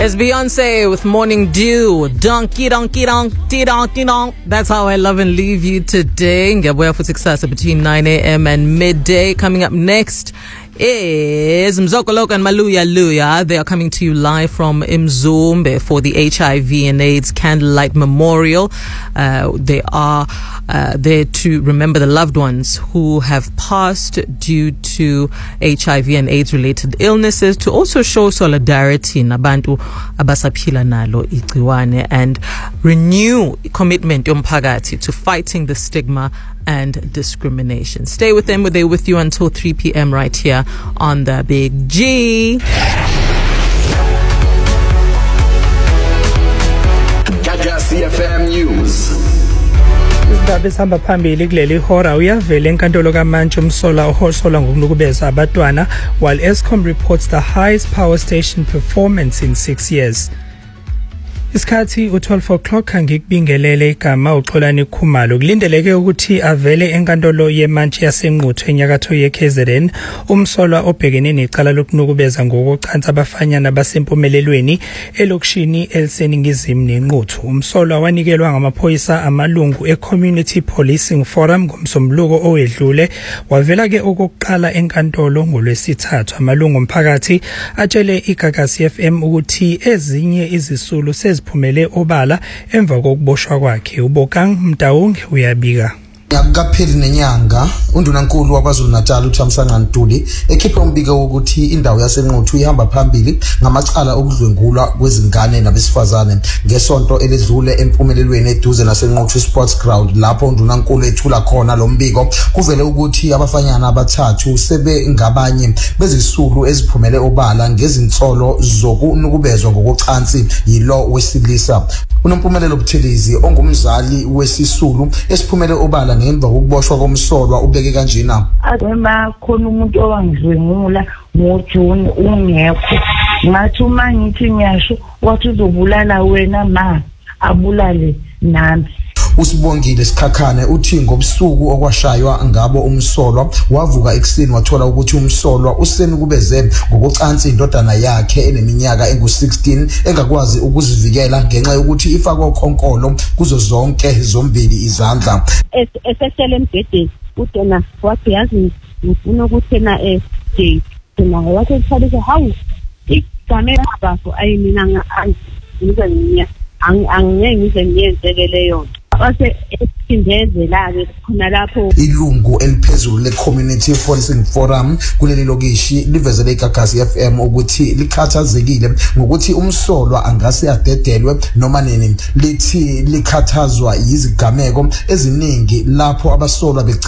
It's Beyonce with Morning Dew. Donkey, donkey, donkey, donkey, donkey. That's how I love and leave you today. Ngiyabuya futhi kusasa between 9 a.m. and midday. Coming up next is Mzokoloka and Maluya Luya. They are coming to you live from Mzumbe for the HIV and AIDS Candlelight Memorial. They are there to remember the loved ones who have passed due to HIV and AIDS related illnesses, to also show solidarity nabantu abasaphila nalo igciwane and renew commitment yomphakathi to fighting the stigma and discrimination. Stay with them. They're with you until 3 p.m. right here on the Big G. CFM News. Izindaba esihamba phambili kuleli hora uyavela enkantolo kaMantshi umsola ohosola ngokunukubeza abantwana, while Eskom reports the highest power station performance in 6 years. Isikhathi u12 o'clock angikubingelele igama uXolani Khumalo. Kulindeleke ukuthi avele enkantolo yeMantshi yaseNquthu enyakatho yeKZN umsolwa obhekene necala lokunukubeza ngokucansa abafanyana basempumelelweni elokishini eliseningizimu neNquthu. Umsolwa wanikelwa ngamaphoyisa amalungu eCommunity Policing Forum ngomsombuluko owedlule. Wavela ke okokuqala enkantolo ngolwesithathu. Amalungu omphakathi atshele iGagasi FM ukuthi ezinye izisulu phumele obala emva kokuboshwa kwakhe. uBokang Mtaung uyabika. Ngapheli nenyanga undunankulu waKwaZulu Natal uThamsanqa Ntuli ekhipha umbiko ukuthi indawo yaseNquthu ihamba phambili ngamacala okudlwengulwa kwezingane nabesifazane ngesonto eledlule empumelelweni eduze naseNquthu Sports Ground. Lapho undunankulu ethula khona lo mbiko kuvele ukuthi abafanyana abathathu sebe ngabanye bezisulu eziphumele obala ngezinsolo zokunukubezwa ngokucansi yilo wesilisa. Unompumelelo Buthelezi ongumzali wesisulu esiphumele obala ngemva kokuboshwa komsolwa ubeke kanjena. Uma khona umuntu owangidlwengula ngoJune ungekho, ngathi uma ngithi ngiyasho wathi uzobulala wena ma abulale nami. Usibongile Sikhakhane uthi ngobusuku okwashaywa ngabo umsolwa wavuka ekseni wathola ukuthi umsolwa usenukubeze ngokucansi indodana yakhe eneminyaka engu16 engakwazi ukuzivikela ngenxa yokuthi ifakwa ukhonkolo kuzo zonke zombili izandla. Esesele embhedeni utena wathi yazi ngifuna ukuthi na date mina wathi uthalisa hawu igame abafo ayimina ngize angeke ngiyenzelele yona. Ase esindezela ke khona lapho ilungu eliphezulu leCommunity Policing Forum kuleli lokishi livezele iGagasi FM ukuthi likhathazekile ngokuthi umsolwa angase adedelwe noma nini. Lithi likhathazwa yizigameko eziningi lapho abasolwa